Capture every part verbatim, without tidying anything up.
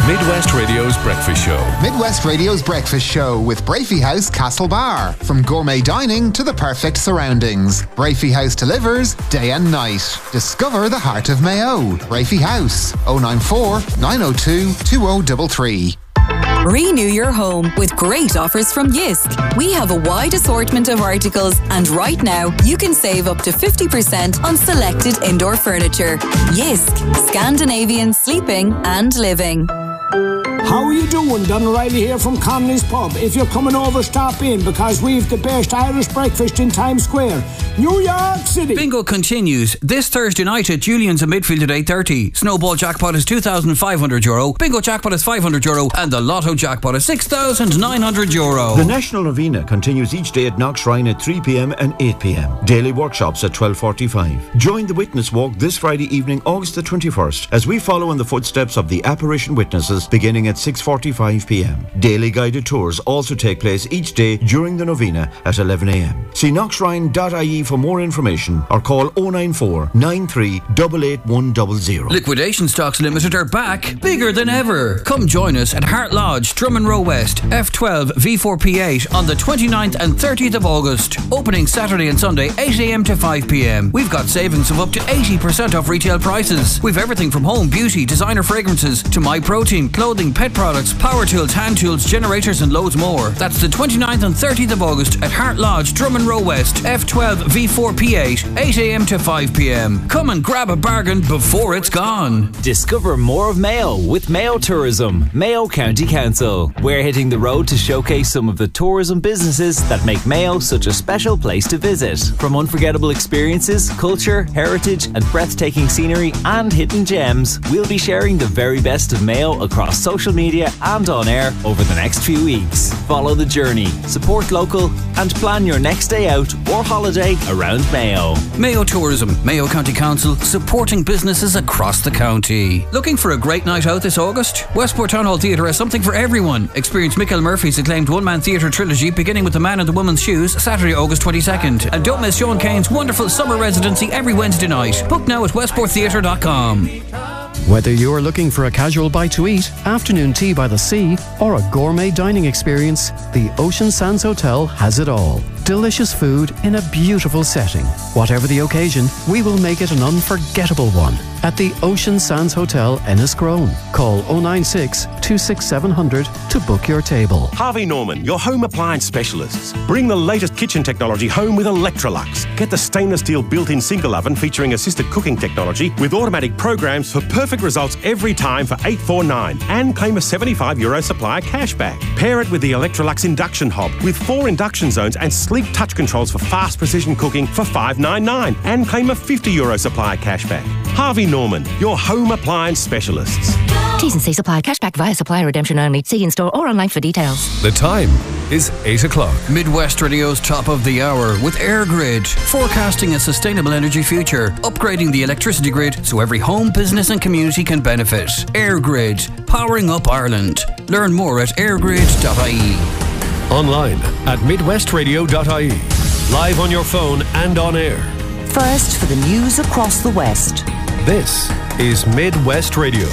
Midwest Radio's Breakfast Show. Midwest Radio's Breakfast Show with Brafey House Castlebar. From gourmet dining to the perfect surroundings, Brafey House delivers day and night. Discover the heart of Mayo. Brafey House, oh nine four, nine oh two, two oh three three. Renew your home with great offers from Jysk. We have a wide assortment of articles, and right now you can save up to fifty percent on selected indoor furniture. Jysk, Scandinavian sleeping and living. How are you doing? Don O'Reilly here from Connelly's Pub. If you're coming over, stop in because we've the best Irish breakfast in Times Square, New York City. Bingo continues this Thursday night at Julian's in Midfield at eight thirty. Snowball jackpot is two thousand five hundred euro, Bingo jackpot is five hundred euro, and the Lotto jackpot is six thousand nine hundred euro. The National Novena continues each day at Knockshrine at three p.m. and eight p.m. Daily workshops at twelve forty-five. Join the Witness Walk this Friday evening, August the twenty-first, as we follow in the footsteps of the apparition witnesses beginning at six forty-five p.m. Daily guided tours also take place each day during the novena at eleven a.m. See knockshrine dot I E for more information or call oh nine four, nine three eight eight one zero zero. Liquidation Stocks Limited are back, bigger than ever. Come join us at Hart Lodge, Drummond Row West, F twelve V four P eight on the twenty-ninth and thirtieth of August. Opening Saturday and Sunday eight a.m. to five p.m. We've got savings of up to eighty percent off retail prices. We've everything from home, beauty, designer fragrances to My Protein, clothing, pet products, power tools, hand tools, generators and loads more. That's the twenty-ninth and thirtieth of August at Hart Lodge, Drummond Row West, F twelve V four P eight, eight a.m. to five p.m. Come and grab a bargain before it's gone. Discover more of Mayo with Mayo Tourism, Mayo County Council. We're hitting the road to showcase some of the tourism businesses that make Mayo such a special place to visit. From unforgettable experiences, culture, heritage and breathtaking scenery and hidden gems, we'll be sharing the very best of Mayo across social media and on air over the next few weeks. Follow the journey, support local and plan your next day out or holiday around Mayo. Mayo Tourism, Mayo County Council, supporting businesses across the county. Looking for a great night out this August? Westport Town Hall Theatre has something for everyone. Experience Michael Murphy's acclaimed one-man theatre trilogy beginning with The Man in the Woman's Shoes, Saturday, August twenty-second. And don't miss Sean Kane's wonderful summer residency every Wednesday night. Book now at westport theatre dot com. Whether you're looking for a casual bite to eat, afternoon tea by the sea, or a gourmet dining experience, the Ocean Sands Hotel has it all. Delicious food in a beautiful setting. Whatever the occasion, we will make it an unforgettable one. At the Ocean Sands Hotel, Enniscrone. Call oh nine six, two six seven hundred to book your table. Harvey Norman, your home appliance specialists. Bring the latest kitchen technology home with Electrolux. Get the stainless steel built-in single oven featuring assisted cooking technology with automatic programs for perfect results every time for eight forty-nine and claim a seventy-five euro supplier cashback. Pair it with the Electrolux induction hob with four induction zones and sleek touch controls for fast precision cooking for five ninety-nine and claim a fifty euro supplier cashback. Harvey Norman, your home appliance specialists. T's and C's apply. Cashback via supplier redemption only. See in-store or online for details. The time is eight o'clock. Midwest Radio's top of the hour with EirGrid. Forecasting a sustainable energy future. Upgrading the electricity grid so every home, business and community can benefit. EirGrid. Powering up Ireland. Learn more at airgrid dot I E. Online at midwest radio dot I E. Live on your phone and on air. First for the news across the West. This is Midwest Radio.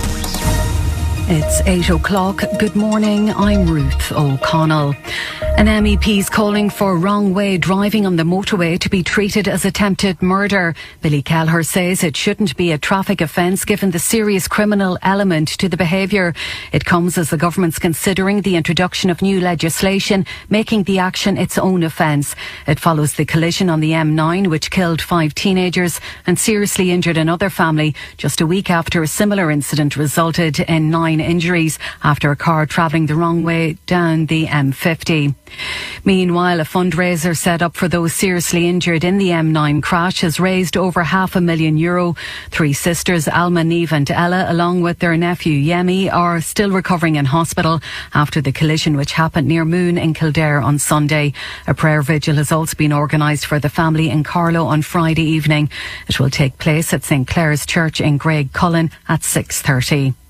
It's eight o'clock. Good morning. I'm Ruth O'Connell. An M E P's calling for wrong-way driving on the motorway to be treated as attempted murder. Billy Kelleher says it shouldn't be a traffic offence given the serious criminal element to the behaviour. It comes as the government's considering the introduction of new legislation making the action its own offence. It follows the collision on the M nine which killed five teenagers and seriously injured another family just a week after a similar incident resulted in nine injuries after a car travelling the wrong way down the M fifty. Meanwhile, a fundraiser set up for those seriously injured in the M nine crash has raised over half a million euro. Three sisters, Alma, Neve and Ella, along with their nephew Yemi, are still recovering in hospital after the collision which happened near Moon in Kildare on Sunday. A prayer vigil has also been organised for the family in Carlow on Friday evening. It will take place at St Clair's Church in Graiguecullen at six thirty.